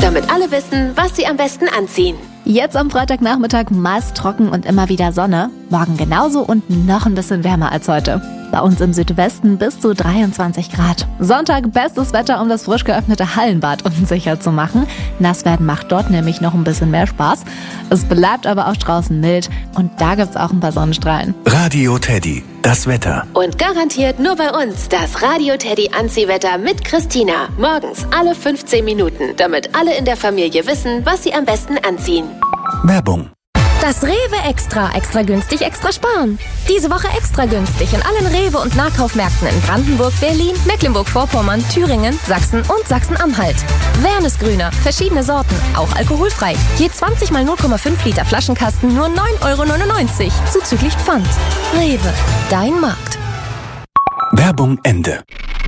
damit alle wissen, was sie am besten anziehen. Jetzt am Freitagnachmittag meist trocken und immer wieder Sonne. Morgen genauso und noch ein bisschen wärmer als heute. Bei uns im Südwesten bis zu 23 Grad. Sonntag bestes Wetter, um das frisch geöffnete Hallenbad unsicher zu machen. Nass werden macht dort nämlich noch ein bisschen mehr Spaß. Es bleibt aber auch draußen mild und da gibt's auch ein paar Sonnenstrahlen. Radio Teddy, das Wetter. Und garantiert nur bei uns das Radio Teddy Anziehwetter mit Christina. Morgens alle 15 Minuten, damit alle in der Familie wissen, was sie am besten anziehen. Werbung. Das Rewe Extra. Extra günstig, extra sparen. Diese Woche extra günstig in allen Rewe- und Nahkaufmärkten in Brandenburg, Berlin, Mecklenburg-Vorpommern, Thüringen, Sachsen und Sachsen-Anhalt. Wernesgrüner. Verschiedene Sorten. Auch alkoholfrei. Je 20 mal 0,5 Liter Flaschenkasten nur 9,99 € zuzüglich Pfand. Rewe. Dein Markt. Werbung Ende.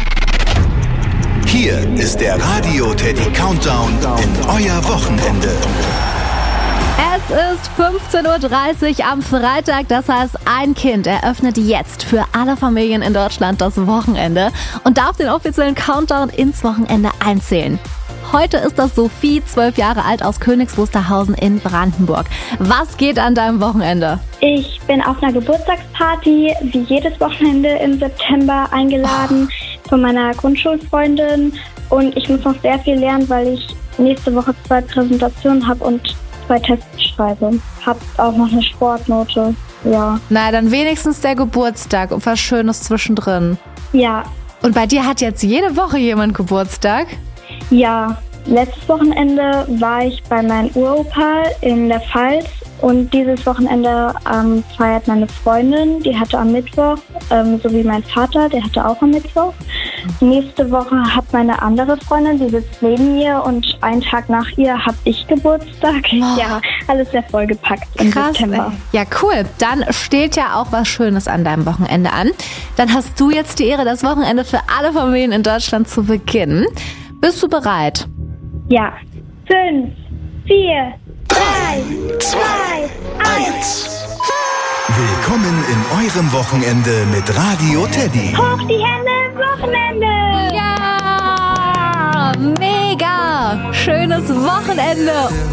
Hier ist der Radio Teddy Countdown in euer Wochenende. Es ist 15:30 Uhr am Freitag, das heißt, ein Kind eröffnet jetzt für alle Familien in Deutschland das Wochenende und darf den offiziellen Countdown ins Wochenende einzählen. Heute ist das Sophie, 12 Jahre alt, aus Königs Wusterhausen in Brandenburg. Was geht an deinem Wochenende? Ich bin auf einer Geburtstagsparty, wie jedes Wochenende im September, eingeladen von meiner Grundschulfreundin. Und ich muss noch sehr viel lernen, weil ich nächste Woche 2 Präsentationen habe und 2 Tests schreibe. Hab auch noch eine Sportnote, ja. Na, dann wenigstens der Geburtstag und was Schönes zwischendrin. Ja. Und bei dir hat jetzt jede Woche jemand Geburtstag? Ja. Letztes Wochenende war ich bei meinem Uropa in der Pfalz und dieses Wochenende feiert meine Freundin, die hatte am Mittwoch, sowie mein Vater, der hatte auch am Mittwoch. Nächste Woche hat meine andere Freundin, die sitzt neben mir und einen Tag nach ihr habe ich Geburtstag. Oh. Ja, alles sehr vollgepackt im Krass, September. Ey. Ja, cool. Dann steht ja auch was Schönes an deinem Wochenende an. Dann hast du jetzt die Ehre, das Wochenende für alle Familien in Deutschland zu beginnen. Bist du bereit? Ja. 5, 4, 3, 2, 1. Willkommen in eurem Wochenende mit Radio Teddy. Hoch die Hände ins Wochenende! Ja! Mega! Schönes Wochenende!